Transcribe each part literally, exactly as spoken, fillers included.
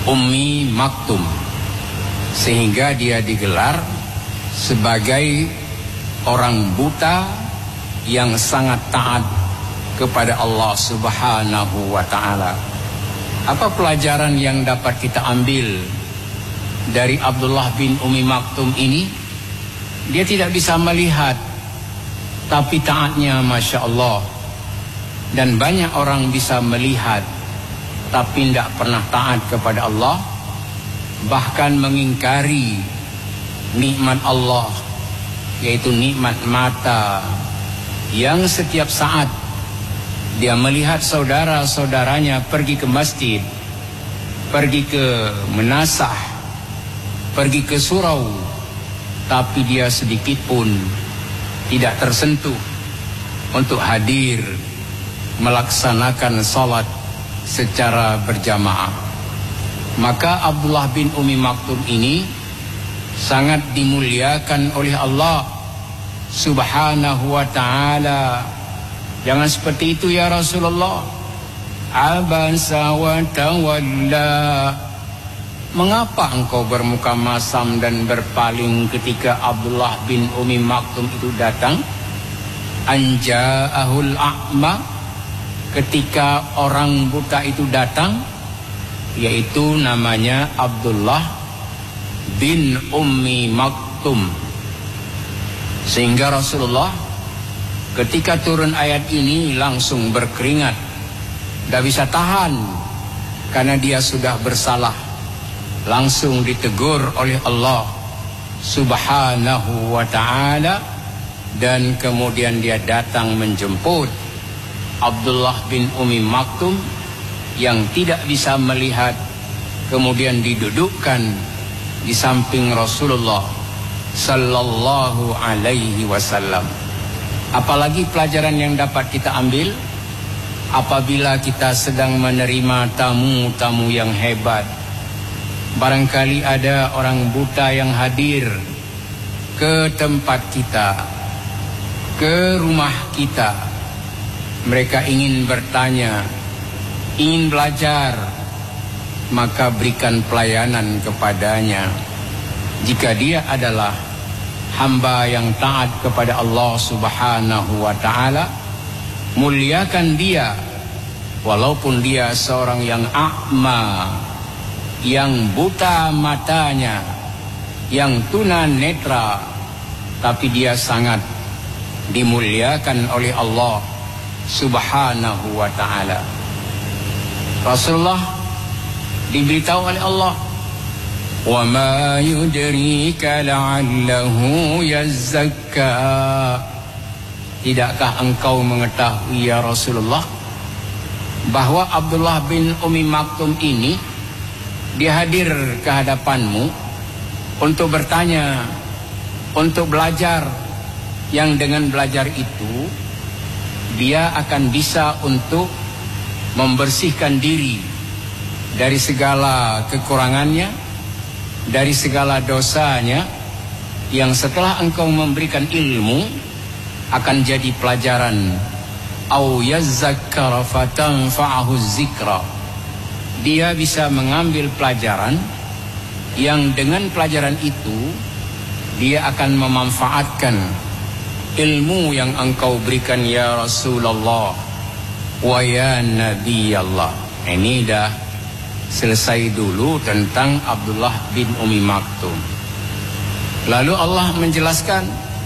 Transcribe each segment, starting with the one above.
Ummi Maktum, sehingga dia digelar sebagai orang buta yang sangat taat kepada Allah Subhanahu wa ta'ala. Apa pelajaran yang dapat kita ambil dari Abdullah bin Ummi Maktum ini? Dia tidak bisa melihat, tapi taatnya Masya Allah. Dan banyak orang bisa melihat, tapi tidak pernah taat kepada Allah, bahkan mengingkari nikmat Allah, yaitu nikmat mata, yang setiap saat dia melihat saudara-saudaranya pergi ke masjid, pergi ke menasah, pergi ke surau, tapi dia sedikit pun tidak tersentuh untuk hadir melaksanakan salat secara berjamaah. Maka Abdullah bin Ummi Maktum ini sangat dimuliakan oleh Allah Subhanahu wa ta'ala. Jangan seperti itu ya Rasulullah. Abasa wa tawalla. Mengapa engkau bermuka masam dan berpaling ketika Abdullah bin Ummi Maktum itu datang? Anja'ahul a'ma, ketika orang buta itu datang, yaitu namanya Abdullah bin Ummi Maktum. Sehingga Rasulullah ketika turun ayat ini langsung berkeringat, tidak bisa tahan karena dia sudah bersalah. Langsung ditegur oleh Allah Subhanahu wa ta'ala, dan kemudian dia datang menjemput Abdullah bin Ummi Maktum yang tidak bisa melihat, kemudian didudukkan di samping Rasulullah sallallahu alaihi wasallam. Apalagi pelajaran yang dapat kita ambil apabila kita sedang menerima tamu-tamu yang hebat. Barangkali ada orang buta yang hadir ke tempat kita, ke rumah kita. Mereka ingin bertanya, ingin belajar, maka berikan pelayanan kepadanya. Jika dia adalah hamba yang taat kepada Allah Subhanahu wa ta'ala, muliakan dia walaupun dia seorang yang a'ma, yang buta matanya, yang tunanetra, tapi dia sangat dimuliakan oleh Allah Subhanahu wa ta'ala. Rasulullah diberitahu oleh Allah, wa ma yudrika la'allahu yazzakka. Tidakkah engkau mengetahui ya Rasulullah bahwa Abdullah bin Ummi Maktum ini dia hadir ke hadapanmu untuk bertanya, untuk belajar, yang dengan belajar itu dia akan bisa untuk membersihkan diri dari segala kekurangannya, dari segala dosanya, yang setelah engkau memberikan ilmu akan jadi pelajaran. Au yazzakkara fatanfa'ahu zikra. Dia bisa mengambil pelajaran yang dengan pelajaran itu dia akan memanfaatkan ilmu yang engkau berikan ya Rasulullah wa ya Nabi Allah. Ini dah selesai dulu tentang Abdullah bin Ummi Maktum. Lalu Allah menjelaskan,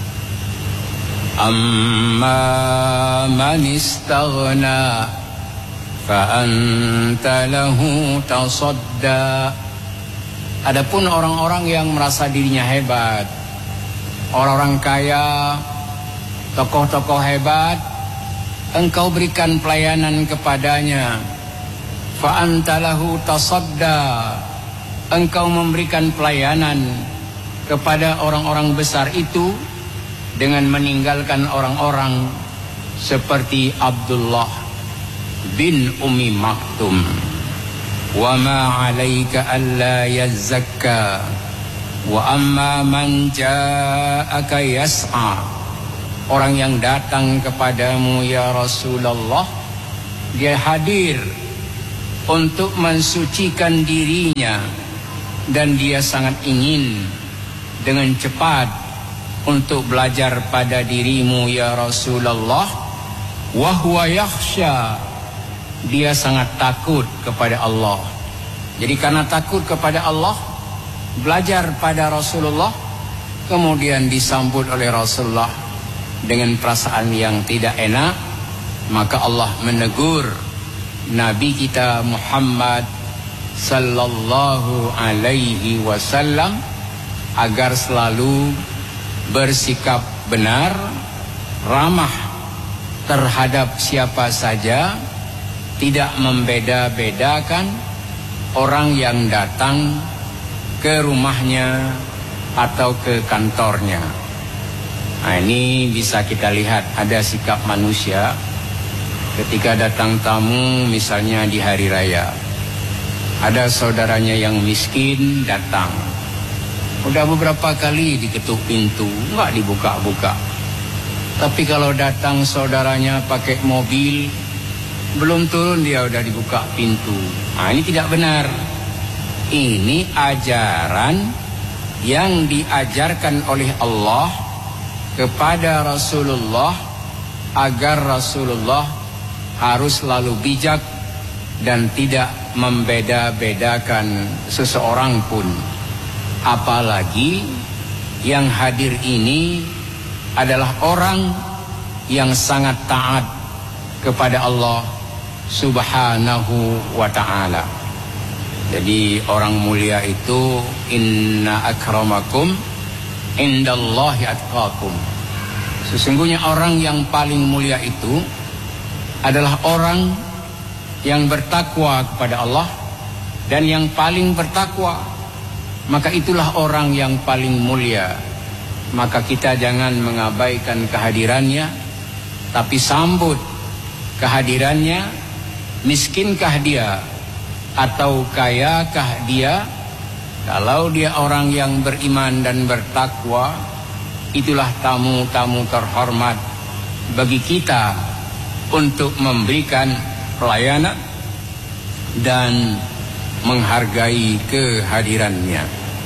amma man istaghna fa anta lahu tasadda. Adapun orang-orang yang merasa dirinya hebat, orang-orang kaya, tokoh-tokoh hebat, engkau berikan pelayanan kepadanya. Fa anta lahu tasadda, engkau memberikan pelayanan kepada orang-orang besar itu dengan meninggalkan orang-orang seperti Abdullah bin Ummi Maktum. Wa ma 'alaika alla yazzakka wa amma man ja'aka yas'a. Orang yang datang kepadamu ya Rasulullah, dia hadir untuk mensucikan dirinya, dan dia sangat ingin dengan cepat untuk belajar pada dirimu ya Rasulullah. Wa huwa yakhsha, dia sangat takut kepada Allah. Jadi karena takut kepada Allah, belajar pada Rasulullah, kemudian disambut oleh Rasulullah dengan perasaan yang tidak enak, maka Allah menegur Nabi kita Muhammad sallallahu alaihi wasallam agar selalu bersikap benar, ramah terhadap siapa saja, tidak membeda-bedakan orang yang datang ke rumahnya atau ke kantornya. Nah, ini bisa kita lihat ada sikap manusia ketika datang tamu, misalnya di hari raya. Ada saudaranya yang miskin datang, udah beberapa kali diketuk pintu, nggak dibuka-buka. Tapi kalau datang saudaranya pakai mobil, belum turun dia udah dibuka pintu. Nah, ini tidak benar. Ini ajaran yang diajarkan oleh Allah kepada Rasulullah, agar Rasulullah harus selalu bijak dan tidak membeda-bedakan seseorang pun. Apalagi yang hadir ini adalah orang yang sangat taat kepada Allah Subhanahu wa ta'ala. Jadi orang mulia itu inna akramakum indallahi atqakum. Sesungguhnya orang yang paling mulia itu adalah orang yang bertakwa kepada Allah, dan yang paling bertakwa, maka itulah orang yang paling mulia. Maka kita jangan mengabaikan kehadirannya, tapi sambut kehadirannya. Miskinkah dia atau kayakah dia, kalau dia orang yang beriman dan bertakwa, itulah tamu-tamu terhormat bagi kita untuk memberikan pelayanan dan menghargai kehadirannya.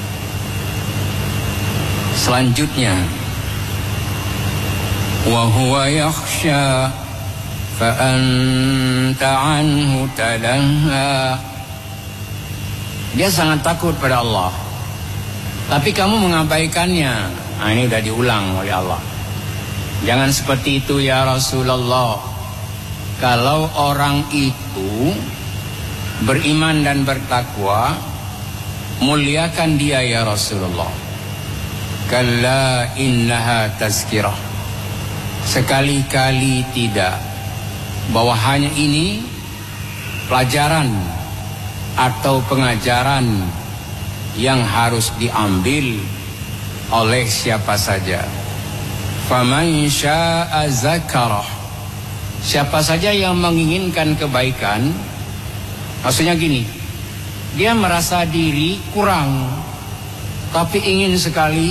Selanjutnya, wa huwa yakhsha fa anta anhu talaha. Dia sangat takut pada Allah, tapi kamu mengabaikannya. Nah, ini sudah diulang oleh Allah. Jangan seperti itu ya Rasulullah. Kalau orang itu beriman dan bertakwa, muliakan dia ya Rasulullah. Kalla innaha tazkirah. Sekali-kali tidak, bahwa hanya ini pelajaran atau pengajaran yang harus diambil oleh siapa saja. Faman syaa'a zakarah. Siapa saja yang menginginkan kebaikan, maksudnya gini, dia merasa diri kurang, tapi ingin sekali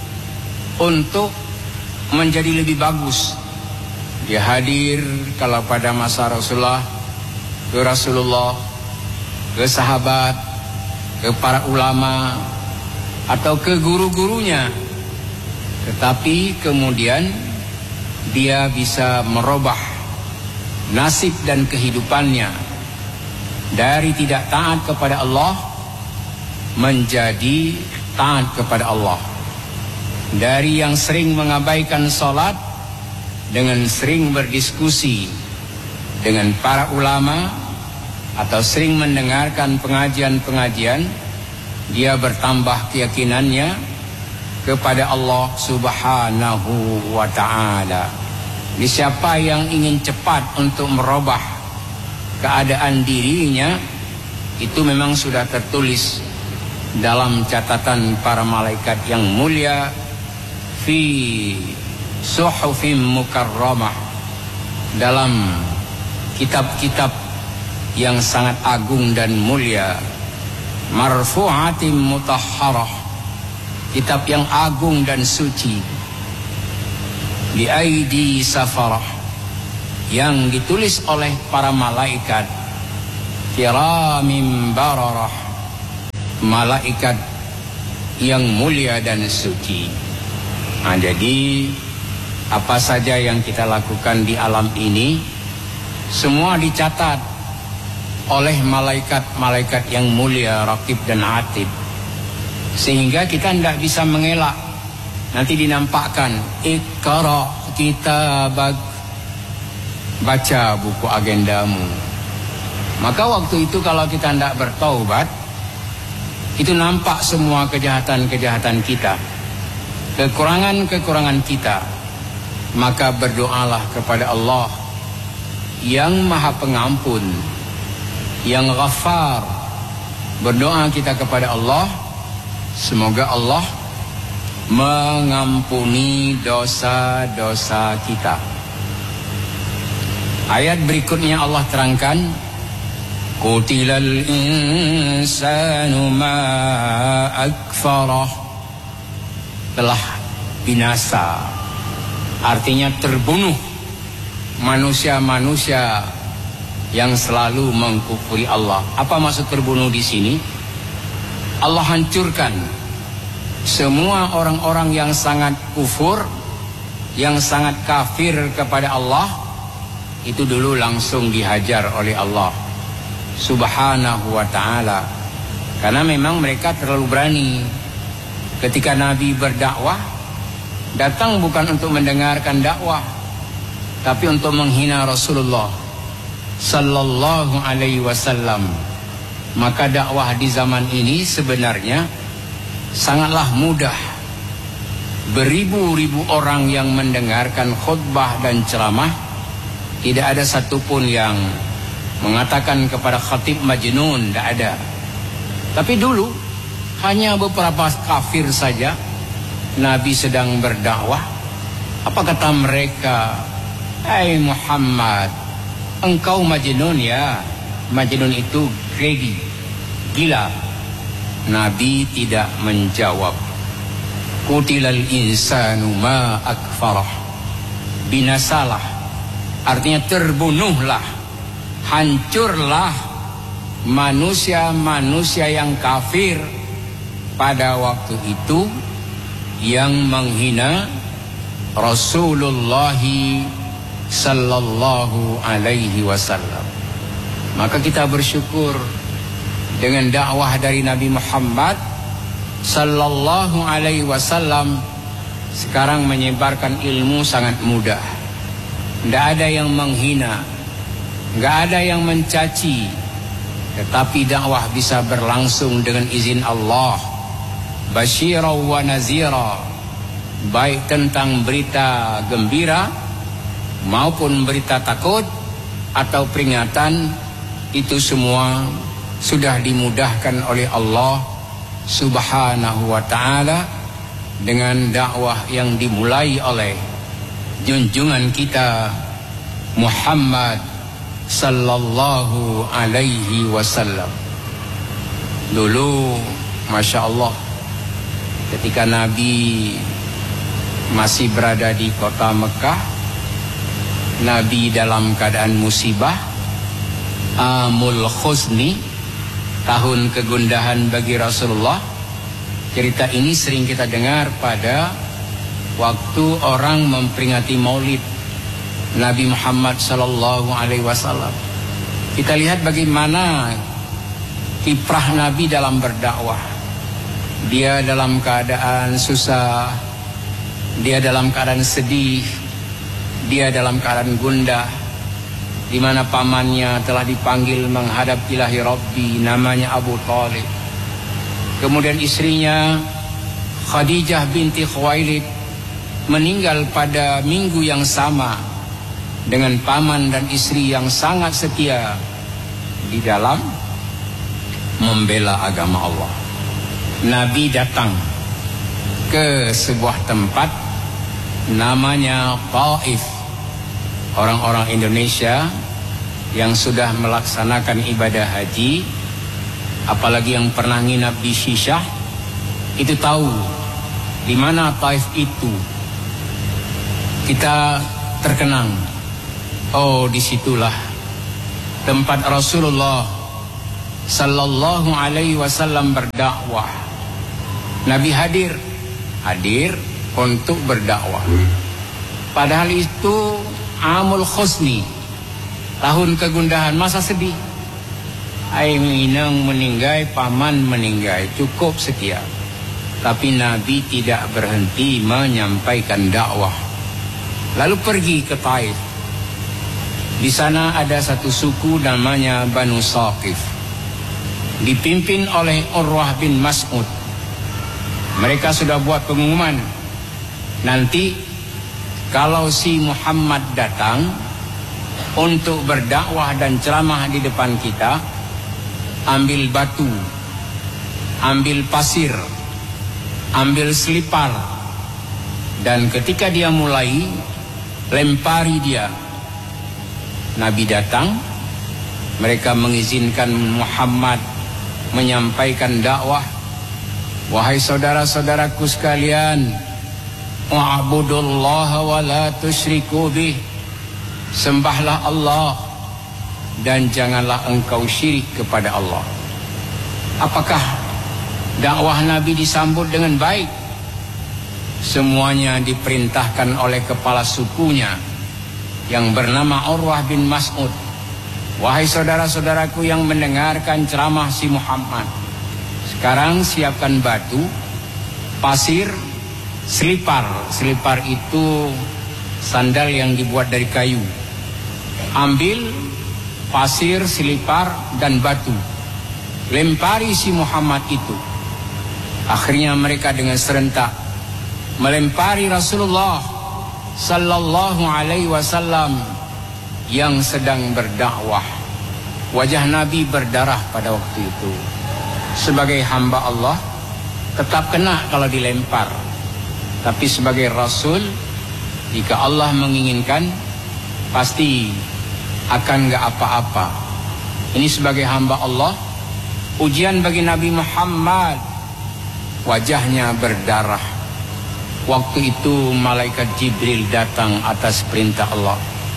untuk menjadi lebih bagus. Dia hadir kalau pada masa Rasulullah, ke Rasulullah, ke sahabat, ke para ulama, atau ke guru-gurunya. Tetapi kemudian dia bisa merubah nasib dan kehidupannya dari tidak taat kepada Allah menjadi taat kepada Allah. Dari yang sering mengabaikan sholat dengan sering berdiskusi dengan para ulama atau sering mendengarkan pengajian-pengajian, dia bertambah keyakinannya kepada Allah Subhanahu wa ta'ala. Di siapa yang ingin cepat untuk merubah keadaan dirinya, itu memang sudah tertulis dalam catatan para malaikat yang mulia, fi suhufim mukarramah, dalam kitab-kitab yang sangat agung dan mulia, marfu'atim mutahharah, kitab yang agung dan suci, bi aidi safarah, yang ditulis oleh para malaikat kiramin bararah, malaikat yang mulia dan suci. Nah, jadi apa saja yang kita lakukan di alam ini semua dicatat oleh malaikat-malaikat yang mulia, raqib dan atid, sehingga kita tidak bisa mengelak. Nanti dinampakkan, Iqra kitabak, baca buku agendamu. Maka waktu itu kalau kita tidak bertaubat, itu nampak semua kejahatan-kejahatan kita, kekurangan-kekurangan kita. Maka berdoalah kepada Allah yang Maha Pengampun, yang Ghaffar. Berdoa kita kepada Allah, semoga Allah mengampuni dosa-dosa kita. Ayat berikutnya Allah terangkan, Qutilal insanu ma akfarah, telah binasa, artinya terbunuh manusia-manusia yang selalu mengkufuri Allah. Apa maksud terbunuh di sini? Allah hancurkan semua orang-orang yang sangat kufur, yang sangat kafir kepada Allah, itu dulu langsung dihajar oleh Allah Subhanahu wa ta'ala. Karena memang mereka terlalu berani. Ketika Nabi berdakwah, datang bukan untuk mendengarkan dakwah, tapi untuk menghina Rasulullah sallallahu alaihi wasallam. Maka dakwah di zaman ini sebenarnya sangatlah mudah. Beribu-ribu orang yang mendengarkan khutbah dan ceramah, tidak ada satupun yang mengatakan kepada khatib majnun, tidak ada. Tapi dulu hanya beberapa kafir saja Nabi sedang berdakwah. Apa kata mereka? Hai Muhammad, engkau majnun ya. Majnun itu greedy, gila. Nabi tidak menjawab. Qutilal insanu ma akfarah, binasalah, artinya terbunuhlah, hancurlah manusia-manusia yang kafir pada waktu itu, yang menghina Rasulullah sallallahu alaihi wasallam. Maka kita bersyukur dengan dakwah dari Nabi Muhammad sallallahu alaihi wasallam, sekarang menyebarkan ilmu sangat mudah. Tidak ada yang menghina, tidak ada yang mencaci, tetapi dakwah bisa berlangsung dengan izin Allah. Basyira wa nazira, baik tentang berita gembira maupun berita takut atau peringatan, itu semua sudah dimudahkan oleh Allah Subhanahu wa ta'ala dengan dakwah yang dimulai oleh junjungan kita Muhammad sallallahu alaihi wasallam. Dulu Masya Allah, ketika Nabi masih berada di kota Mekah, Nabi dalam keadaan musibah, Amul Khuzni, tahun kegundahan bagi Rasulullah. Cerita ini sering kita dengar pada waktu orang memperingati Maulid Nabi Muhammad sallallahu alaihi wasallam. Kita lihat bagaimana kiprah Nabi dalam berdakwah. Dia dalam keadaan susah, dia dalam keadaan sedih, dia dalam keadaan gundah, di mana pamannya telah dipanggil menghadap ilahi Rabbi, namanya Abu Talib. Kemudian istrinya Khadijah binti Khuwailid meninggal pada minggu yang sama dengan paman dan istri yang sangat setia di dalam membela agama Allah. Nabi datang ke sebuah tempat namanya Taif. Orang-orang Indonesia yang sudah melaksanakan ibadah haji, apalagi yang pernah nginap di Syisyah, itu tahu di mana Taif itu. Kita terkenang, oh disitulah tempat Rasulullah sallallahu alaihi wasallam berdakwah. Nabi hadir, hadir untuk berdakwah. Padahal itu amul khusni, tahun kegundahan, masa sedih. Ai minang meninggai, paman meninggai, cukup sekian. Tapi Nabi tidak berhenti menyampaikan dakwah. Lalu pergi ke Taif. Di sana ada satu suku namanya Banu Saqif, dipimpin oleh Urwah bin Mas'ud. Mereka sudah buat pengumuman, nanti kalau si Muhammad datang untuk berdakwah dan ceramah di depan kita, ambil batu, ambil pasir, ambil selipar, dan ketika dia mulai, lempari dia. Nabi datang, mereka mengizinkan Muhammad menyampaikan dakwah. Wahai saudara-saudaraku sekalian, wa'budullaha wa la tusyriku bih, sembahlah Allah dan janganlah engkau syirik kepada Allah. Apakah dakwah Nabi disambut dengan baik? Semuanya diperintahkan oleh kepala sukunya yang bernama Urwah bin Mas'ud. Wahai saudara-saudaraku yang mendengarkan ceramah si Muhammad, sekarang siapkan batu, pasir, selipar. Selipar itu sandal yang dibuat dari kayu. Ambil pasir, selipar, dan batu, lempari si Muhammad itu. Akhirnya mereka dengan serentak melempari Rasulullah sallallahu alaihi wasallam yang sedang berdakwah. Wajah Nabi berdarah pada waktu itu. Sebagai hamba Allah tetap kena kalau dilempar, tapi sebagai Rasul, jika Allah menginginkan, pasti akan gak apa-apa. Ini sebagai hamba Allah, ujian bagi Nabi Muhammad. Wajahnya berdarah. Waktu itu malaikat Jibril datang atas perintah Allah.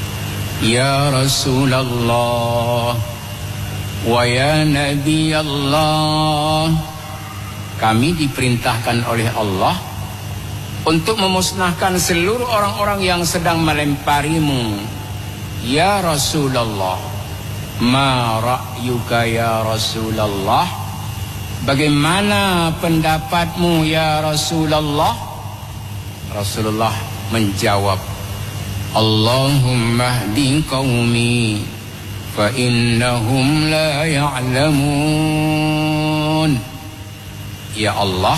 Ya Rasulullah wa ya Nabi Allah, kami diperintahkan oleh Allah untuk memusnahkan seluruh orang-orang yang sedang melemparimu. Ya Rasulullah, ma ra'yuka ya Rasulullah, bagaimana pendapatmu ya Rasulullah? Rasulullah menjawab, Allahumma hdi qaumi fa innahum la ya'lamun. Ya Allah,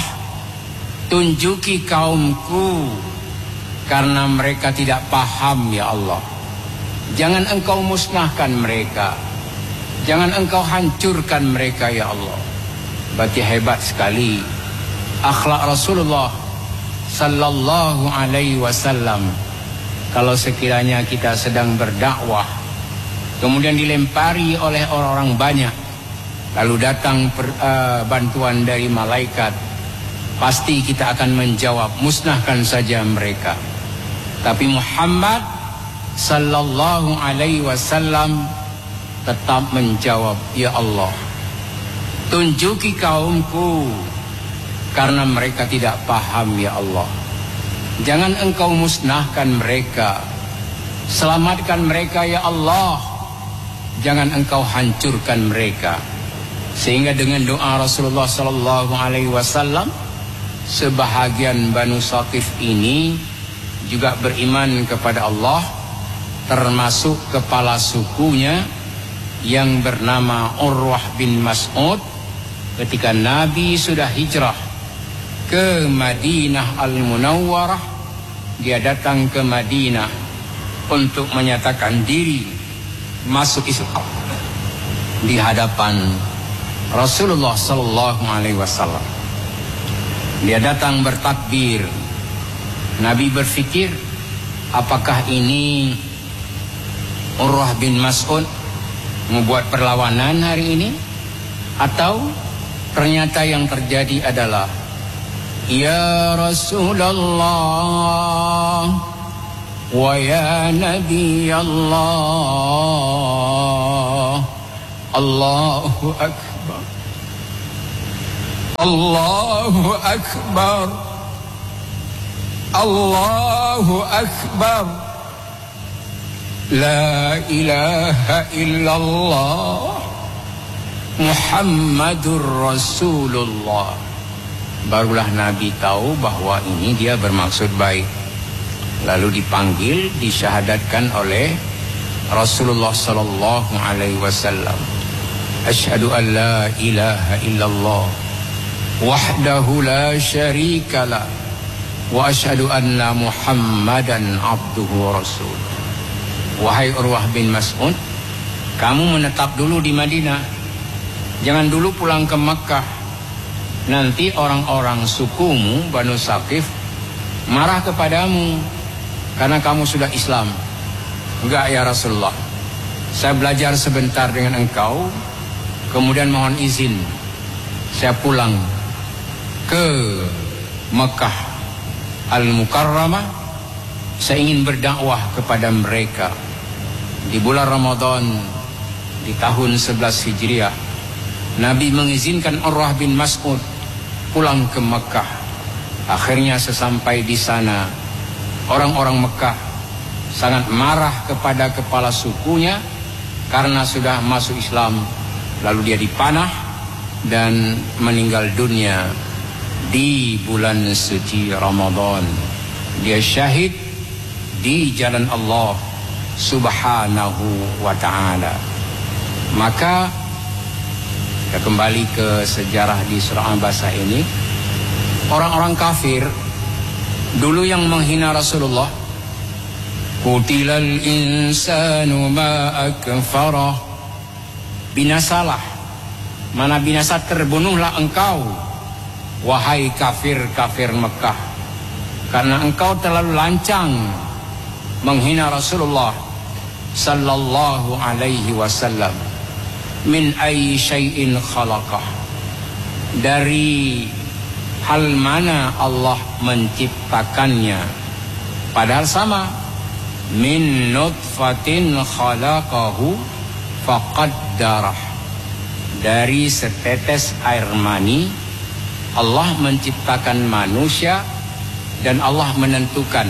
tunjuki kaumku karena mereka tidak paham ya Allah. Jangan engkau musnahkan mereka, jangan engkau hancurkan mereka ya Allah. Berarti hebat sekali akhlak Rasulullah sallallahu alaihi wasallam. Kalau sekiranya kita sedang berdakwah, kemudian dilempari oleh orang-orang banyak, lalu datang per, uh, bantuan dari malaikat, pasti kita akan menjawab, musnahkan saja mereka. Tapi Muhammad sallallahu alaihi wasallam tetap menjawab, ya Allah, tunjuki kaumku karena mereka tidak paham ya Allah. Jangan engkau musnahkan mereka, selamatkan mereka ya Allah. Jangan engkau hancurkan mereka. Sehingga dengan doa Rasulullah sallallahu alaihi wasallam, sebahagian Banu Saqif ini juga beriman kepada Allah, termasuk kepala sukunya yang bernama Urwah bin Mas'ud. Ketika Nabi sudah hijrah ke Madinah Al-Munawwarah, dia datang ke Madinah untuk menyatakan diri masuk Islam di hadapan Rasulullah sallallahu alaihi wasallam. Dia datang bertakbir. Nabi berfikir, apakah ini Urwah bin Mas'ud membuat perlawanan hari ini, atau ternyata yang terjadi adalah, ya Rasulullah wa ya Nabi Allah, Allahu Akbar. Allahu Akbar, Allahu Akbar, la ilaha illallah, Muhammadur Rasulullah. Barulah Nabi tahu bahwa ini dia bermaksud baik. Lalu dipanggil, disyahadatkan oleh Rasulullah sallallahu alaihi wasallam. Asyhadu an la ilaha illallah wahdahu la syarikalah wa asyhadu anna Muhammadan abduhu wa rasuluh. Wahai Urwah bin Mas'ud, kamu menetap dulu di Madinah. Jangan dulu pulang ke Makkah. Nanti orang-orang sukumu Banu Saqif marah kepadamu karena kamu sudah Islam. Enggak ya Rasulullah, saya belajar sebentar dengan engkau, kemudian mohon izin saya pulang ke Mekah Al-Mukarramah. Saya ingin berdakwah kepada mereka. Di bulan Ramadan di tahun sebelas Hijriah, Nabi mengizinkan Urwah bin Mas'ud pulang ke Mekah. Akhirnya sesampai di sana, orang-orang Mekah sangat marah kepada kepala sukunya karena sudah masuk Islam. Lalu dia dipanah dan meninggal dunia di bulan suci Ramadan. Dia syahid di jalan Allah Subhanahu wa ta'ala. Maka kita kembali ke sejarah di surah Al-Baqarah ini. Orang-orang kafir dulu yang menghina Rasulullah, Qutilal insanu ma akfarah, binasalah, mana binasa, terbunuhlah engkau wahai kafir-kafir Mekah, karena engkau terlalu lancang menghina Rasulullah sallallahu alaihi wasallam. Min ayyi syai'in khalaqah, dari hal mana Allah menciptakannya, padahal sama. Min nutfatin khalaqahu faqaddarah, dari setetes air mani Allah menciptakan manusia, dan Allah menentukan,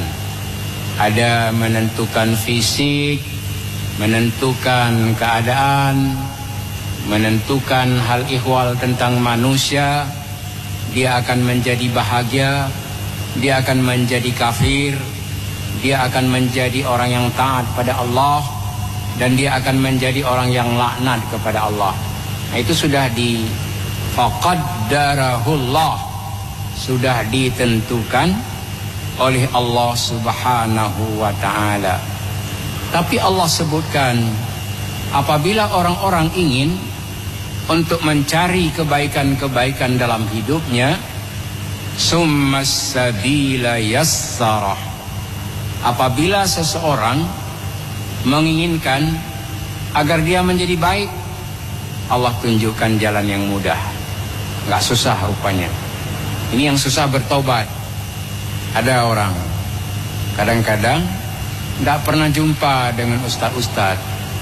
ada menentukan fisik, menentukan keadaan, menentukan hal ihwal tentang manusia. Dia akan menjadi bahagia, dia akan menjadi kafir, dia akan menjadi orang yang taat pada Allah, dan dia akan menjadi orang yang laknat kepada Allah. Nah, itu sudah di faqaddarahullah, sudah ditentukan oleh Allah Subhanahu wa ta'ala. Tapi Allah sebutkan, apabila orang-orang ingin untuk mencari kebaikan-kebaikan dalam hidupnya, summas sabila yassarah, apabila seseorang menginginkan agar dia menjadi baik, Allah tunjukkan jalan yang mudah. Gak susah rupanya. Ini yang susah bertobat. Ada orang kadang-kadang tidak pernah jumpa dengan ustaz-ustaz,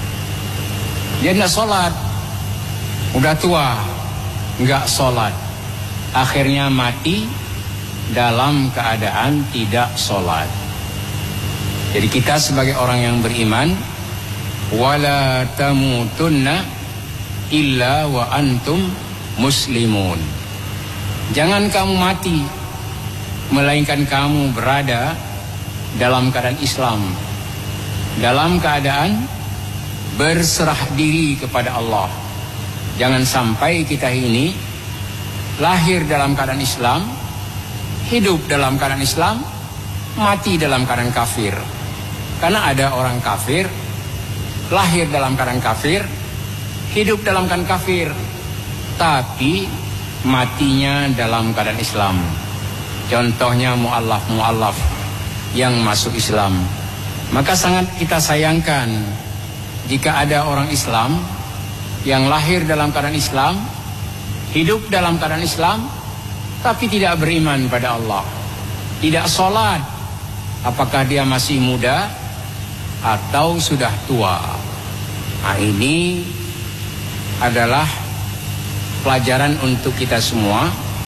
dia tidak sholat, udah tua nggak sholat, akhirnya mati dalam keadaan tidak sholat. Jadi kita sebagai orang yang beriman, wala tamutunna illa wa antum muslimun, jangan kamu mati melainkan kamu berada dalam keadaan Islam, dalam keadaan berserah diri kepada Allah. Jangan sampai kita ini lahir dalam keadaan Islam, hidup dalam keadaan Islam, mati dalam keadaan kafir. Karena ada orang kafir, lahir dalam keadaan kafir, hidup dalam keadaan kafir, tapi matinya dalam keadaan Islam. Contohnya mu'allaf-mu'allaf yang masuk Islam. Maka sangat kita sayangkan jika ada orang Islam yang lahir dalam keadaan Islam, hidup dalam keadaan Islam, tapi tidak beriman pada Allah, tidak sholat. Apakah dia masih muda atau sudah tua? Nah, ini adalah pelajaran untuk kita semua.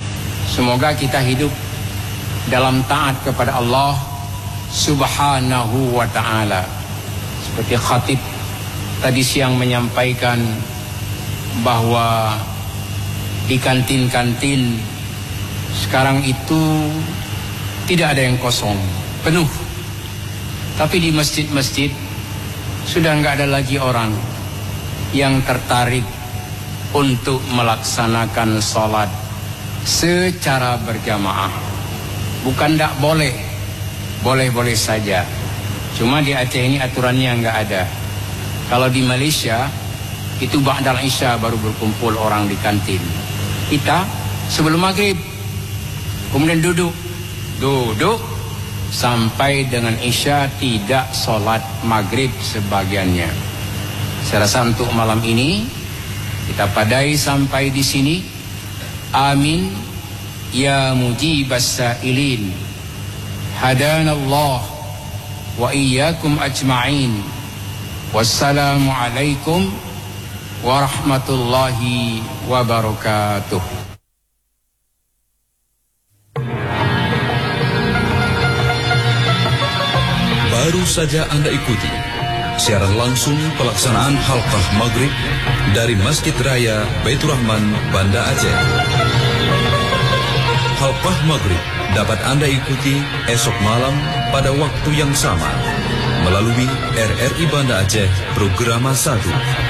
Semoga kita hidup dalam taat kepada Allah Subhanahu wa ta'ala. Seperti khatib tadi siang menyampaikan bahwa di kantin-kantin sekarang itu tidak ada yang kosong, penuh. Tapi di masjid-masjid sudah nggak ada lagi orang yang tertarik untuk melaksanakan sholat secara berjamaah. Bukan tidak boleh, boleh-boleh saja. Cuma di Aceh ini aturannya nggak ada. Kalau di Malaysia itu ba'dal isya baru berkumpul orang di kantin. Kita sebelum maghrib kemudian duduk, duduk sampai dengan isya, tidak sholat maghrib sebagiannya. Saya rasa untuk malam ini kita padai sampai di sini. Amin ya mujibas sa'ilin. Hadanallah wa iyyakum ajma'in. Wassalamu alaikum warahmatullahi wabarakatuh. Baru saja Anda ikuti siaran langsung pelaksanaan halqah maghrib dari Masjid Raya Baitur Rahman, Banda Aceh. Halqah maghrib dapat Anda ikuti esok malam pada waktu yang sama melalui R R I Banda Aceh Programa satu.